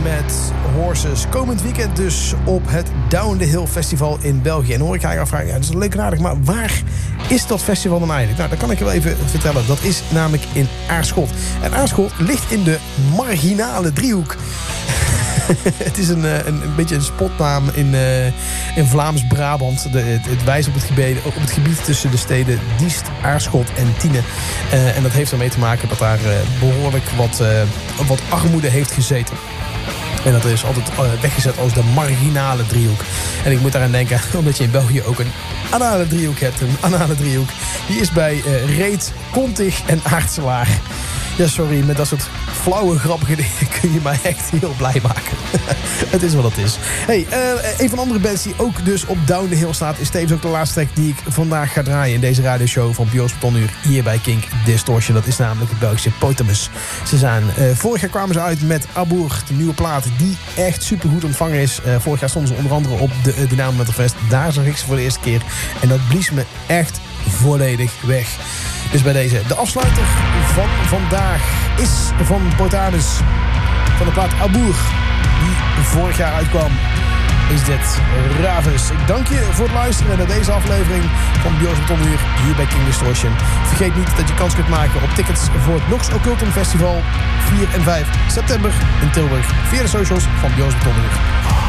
met Horses. Komend weekend dus op het Down the Hill Festival in België. En dan hoor ik eigenlijk afvragen, dat is leuk en aardig, maar waar is dat festival dan eigenlijk? Nou, dat kan ik je wel even vertellen. Dat is namelijk in Aarschot. En Aarschot ligt in de marginale driehoek. Het is een beetje een spotnaam in Vlaams-Brabant. Het wijst op het gebied tussen de steden Diest, Aarschot en Tiene. En dat heeft ermee te maken dat daar behoorlijk wat armoede heeft gezeten. En dat is altijd weggezet als de marginale driehoek. En ik moet daaraan denken, omdat je in België ook een anale driehoek hebt. Een anale driehoek. Die is bij Reet, Kontig en Aartselaar. Ja, sorry, met dat soort flauwe, grappige dingen kun je mij echt heel blij maken. Het is wat het is. Hey, een van de andere bands die ook dus op Down the Hill staat, is tevens ook de laatste track die ik vandaag ga draaien in deze radioshow van Björns per tonuur hier bij Kink Distortion. Dat is namelijk het Belgische Potamus. Vorig jaar kwamen ze uit met Abour, de nieuwe plaat die echt supergoed ontvangen is. Vorig jaar stonden ze onder andere op de Dynamo Metal Fest. Daar zag ik ze voor de eerste keer. En dat blies me echt volledig weg. Dus bij deze, de afsluiter van vandaag is van Potamus. Van de plaat Abour, die vorig jaar uitkwam, is dit Ravus. Ik dank je voor het luisteren naar deze aflevering van Björns per tonuur hier bij Kink Distortion. Vergeet niet dat je kans kunt maken op tickets voor het Nox Occultum Festival 4 en 5 september in Tilburg via de socials van Björns per tonuur.